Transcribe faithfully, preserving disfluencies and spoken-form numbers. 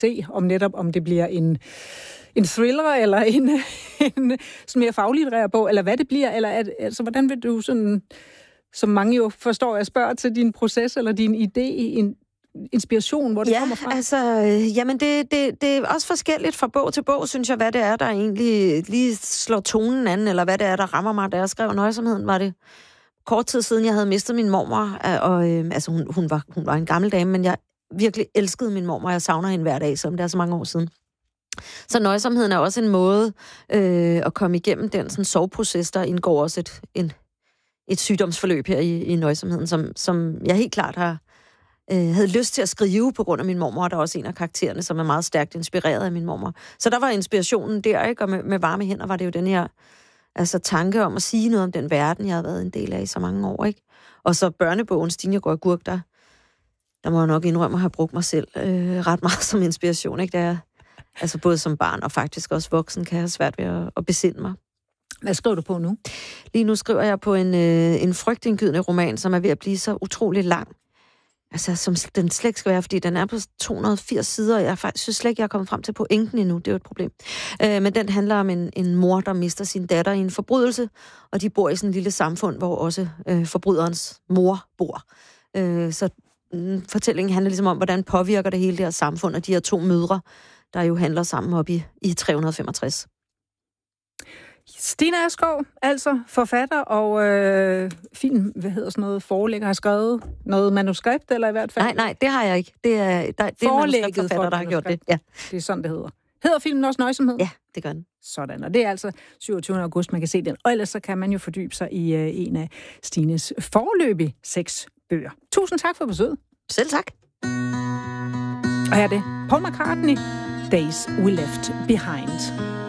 se, om netop om det bliver en, en thriller, eller en, en sådan mere faglitterær bog, eller hvad det bliver, eller at, altså, hvordan vil du sådan, som mange jo forstår, jeg spørger til din proces, eller din idé, en inspiration, hvor det ja, kommer fra? altså, jamen det, det, det er også forskelligt fra bog til bog, synes jeg, hvad det er, der egentlig lige slår tonen an, eller hvad det er, der rammer mig. Da jeg skrev Nøjsomheden, var det kort tid siden, jeg havde mistet min mormor, og øh, altså hun, hun, var, hun var en gammel dame, men jeg virkelig elskede min mormor, og jeg savner hende hver dag, som det er så mange år siden. Så Nøjsomheden er også en måde øh, at komme igennem den sådan soveproces, der indgår også et, en, et sygdomsforløb her i, i Nøjsomheden, som, som jeg helt klart har øh, havde lyst til at skrive på grund af min mormor, og der er også en af karaktererne, som er meget stærkt inspireret af min mormor. Så der var inspirationen der, ikke? Og med, med varme hænder var det jo den her altså, tanke om at sige noget om den verden, jeg havde været en del af i så mange år, ikke? Og så børnebogen Stine går agurk, der, der må jeg nok indrømme at have brugt mig selv øh, ret meget som inspiration, ikke? Der, altså både som barn og faktisk også voksen kan jeg have svært ved at, at besinde mig. Hvad skriver du på nu? Lige nu skriver jeg på en, øh, en frygtindgydende roman, som er ved at blive så utrolig lang. Altså, som den slet ikke skal være, fordi den er på to hundrede og firs sider, og jeg faktisk synes slet ikke, jeg er kommet frem til pointen endnu. Det er jo et problem. Øh, men den handler om en, en mor, der mister sin datter i en forbrydelse, og de bor i sådan et lille samfund, hvor også øh, forbryderens mor bor. Øh, så mm, fortællingen handler ligesom om, hvordan påvirker det hele det her samfund, og de her to mødre, der jo handler sammen op i, i tre hundrede og femogtres. Stine Askov, altså forfatter og øh, film, hvad hedder sådan noget, forlægger, har skrevet noget manuskript, eller i hvert fald? Nej, nej, det har jeg ikke. Det er, der, det er manuskriptforfatter, der har gjort det. Ja. Det er sådan, det hedder. Hedder filmen også Nøjsomhed? Ja, det gør den. Sådan, og det er altså syvogtyvende august, man kan se den. Og ellers så kan man jo fordybe sig i øh, en af Stines foreløbige seks bøger. Tusind tak for besøget. Selv tak. Og her er det Paul McCartney, Days We Left Behind.